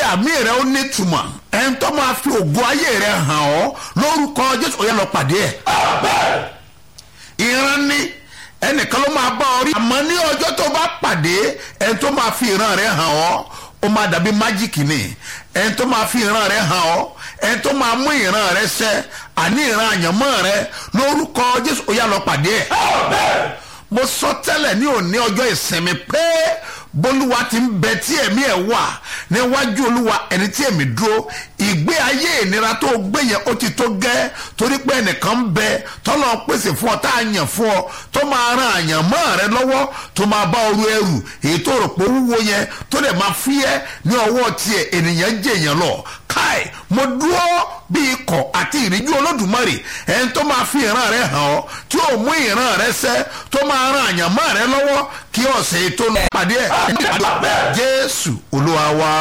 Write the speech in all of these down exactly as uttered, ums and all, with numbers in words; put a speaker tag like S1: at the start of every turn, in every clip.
S1: àmì rẹ ó ní túmọ̀ ẹni tó máa fi ògo ayé rẹ hàn ọ́ lórúkọ Jésù ó yá lọ pàdé ẹ̀. ìran ni ẹnìkan ló máa bá ọ rí àmọ́ ní ọjọ́ tó bá pàdé ẹni tó máa fi ìran rẹ hàn ọ́ ó máa dàbí májíkì ni ẹni tó máa fi ìran rẹ hàn ọ́ ẹni tó máa mú ìran rẹ ṣẹ àní ìran àyànmọ́ rẹ lórúkọ Jésù ó yá lọ pàdé ẹ̀. mo sọ tẹ́lẹ̀ ní òní ọjọ́ ìsinmi pé bólúwa ti ń bẹ tí ẹ̀mí ẹ̀ wà níwájú olúwa ẹni tí ẹ̀mí dúró ìgbé ayé ìnira tó gbé yẹn ó ti tó gẹ́ torí pé ẹnìkan ń bẹ tọ́lọ́ pèsè fún ọ tá a yàn fún ọ tó máa ran àyànmọ́ rẹ lọ́wọ́ tó máa bá ọrú ẹrù èyí tó rò pé wúwo yẹn tó dẹ̀ máa fúyẹ́ ní ọwọ́ tiẹ̀ ènìyàn jẹ́ èèyàn lọ káì mo dúró bí ikọ̀ àti ìríjú olódùmarè ẹni tó máa fi ìran rẹ hàn ọ́ tí ó mú ìran rẹ ṣẹ tó máa ran àyànmọ́ rẹ lọ́wọ́ kí ọ̀sẹ̀ tó lọ pàdé ẹ̀ Jésù Olúwa wa.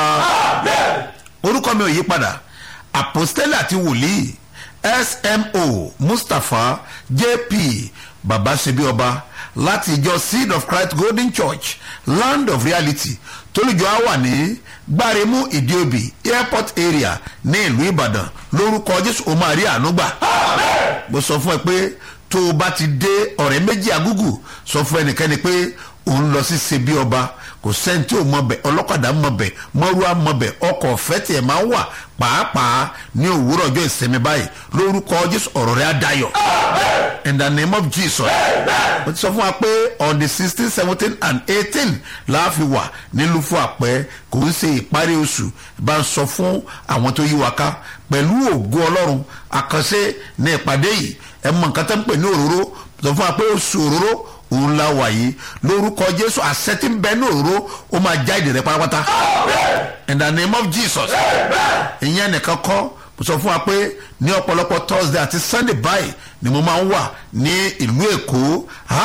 S1: orúkọ mi ò yí padà àpòstélì àti wòlíì S M O Mustapha J P baba ṣebí ọba láti ìjọ Seed of Christ Golden Church Land of Reality tólùjọ á wà ní gbáremú ìdíòbí airport area ní ìlú Ìbàdàn lórúkọ Jésù ó máa rí àánú gbà. mo sọ fún ẹ pé tó o bá ti dé ọ̀rẹ́ méjì agúgù sọ fún ẹnikẹ́ni pé òun lọ sí ṣebí ọba kò sẹ́ni tí ò mọ̀ bẹ̀ ọlọ́kadà mọ̀ bẹ̀ mọ́rúwá mọ̀ bẹ̀ ọkọ̀ ọ̀fẹ́ tiẹ̀ máa ń wà pàápàá ní òwúrọ̀ ọjọ́ ìsinmi báyìí lórúkọ Jésù ọ̀rọ̀ rẹ̀ á dayọ̀. in the name of Jesus. mo ti sọ fún wa pé on the sixteen seventeen and eighteen láàfin wà nílùú fún àpẹ kò ń ṣe ìparí oṣù bá ń sọ fún àwọn tó yí wa ká pẹ̀lú ògo Ọlọ́run àkànṣe ní ìpàdé yìí ẹ mọ nǹkan tó ń pè ní òróró sọ fún wa pé oṣù òróró òun la wà yìí lórúkọ Jésù àṣẹ tí ń bẹ ní òróró ó máa já ìdè rẹ pátápátá. in the name of Jesus. ìyẹn nìkan kọ́ mo sọ fún wa pé ní ọ̀pọ̀lọpọ̀ Thursday àti Sunday báyìí ni mo máa ń wà ní ìlú Èkó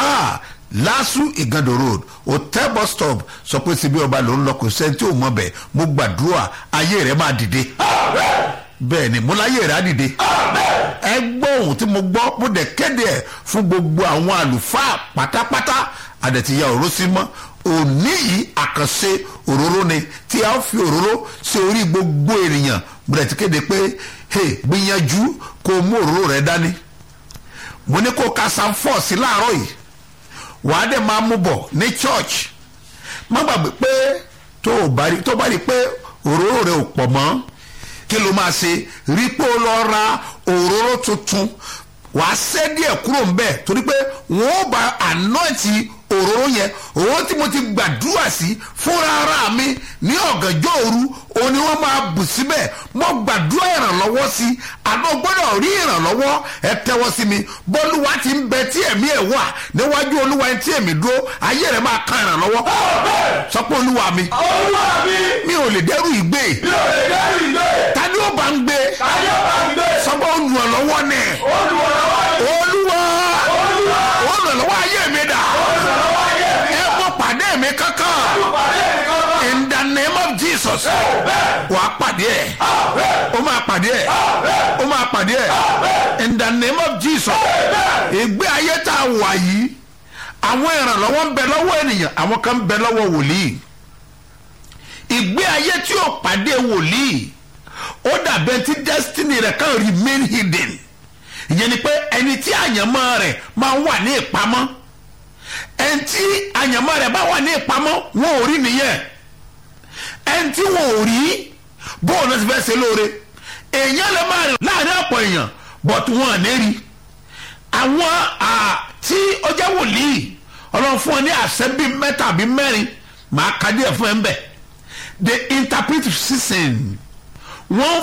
S1: Lásù Ìgàndò road hotel bus stop sọ pé síbi ọba ló ń lọ kò sẹ́ni tí ò mọ̀ bẹ̀ mo gbàdúrà ayé rẹ̀ máa dìde. bẹ́ẹ̀ ni mo láyé rẹ̀ á dìde. ẹ gbọ́ ohun tí mo gbọ́ mo dẹ̀ kéde ẹ̀ fún gbogbo àwọn àlùfáà pátápátá àdẹ̀tìyà òró sí mọ́ òní yìí àkànṣe òróró ni tí a fi òróró sí orí gbogbo ènìyàn mo dẹ̀ ti kéde pé gbìyànjú kó mú òróró rẹ̀ dání. mo ní kó ka Psalm four sí láàárọ̀ yìí wàá dẹ̀ máa mú bọ̀ ní church má gbàgbé pé tó bá rí pé òróró rẹ̀ ò pọ̀ mọ́ kí ló máa ṣe rí pé ó lọ ra òróró tuntun wàá ṣẹ́ díẹ̀ kúrò ńbẹ̀ torí pé wọ́n ó bá ànáìtì òróró yẹn òun tí mo ti gbàdúrà sí fúnra ara mi ní ọ̀gànjọ́ òru òun ni wọ́n máa bù síbẹ̀ mo gbàdúrà ìrànlọ́wọ́ sí àná gbọ́dọ̀ rí ìrànlọ́wọ́ ẹ tẹ́wọ́ sí mi bọ́lúwa ti ń bẹ tí ẹ̀mí ẹ̀ wà níwájú olúwa tí ẹ̀mí dúró ayé rẹ̀ máa kan ìrànlọ́wọ́ sọ pé olúwa mi
S2: olúwa mi
S1: mi ò lè dẹ́rù ìgbé
S2: mi ò lè dẹ́rù ìgbé
S1: tani ó bá ń gbé
S2: tani ó bá ń gbé
S1: sọ pé olùrànlọ́wọ́ ni
S2: olùrànlọ́wọ́ ni
S1: olúwa
S2: olúwa
S1: olùrànlọ́wọ́ ayé mi dà
S2: olùrànlọ́wọ́ ayé mi
S1: ẹ kó pàdé mi kankan
S2: pàdé mi kankan
S1: in the name of Jesus wà á pàdé ẹ̀ ó máa pàdé ẹ̀ ó máa pàdé ẹ̀ in the name of Jesus ìgbé ayé tá a wà yìí àwọn ìrànlọ́wọ́ ń bẹ lọ́wọ́ ènìyàn àwọn kan ń bẹ lọ́wọ́ wòlíì ìgbé ayé tí ó pàdé wòlíì ó dàbẹ̀ tí destiny rẹ̀ kan remain hidden ìyẹn ni pé ẹni tí àyànmọ́ rẹ̀ máa wà ní ìpamọ́ ẹni tí àyànmọ́ rẹ̀ bá wà ní ìpamọ́ wọn ò rí nìyẹn ẹni tí wọn ò rí bóun ló ti fẹ́ ṣe lóore èèyàn lè máa rìn láàrin ọ̀pọ̀ èèyàn but wọn à ní rí àwọn tí ó jẹ́ wòlíì ọlọ́run fún ọ ní àṣẹ bíi mẹ́ta bíi mẹ́rin màá ka díẹ̀ fún ẹ ń bẹ̀ they interpret season wọ́n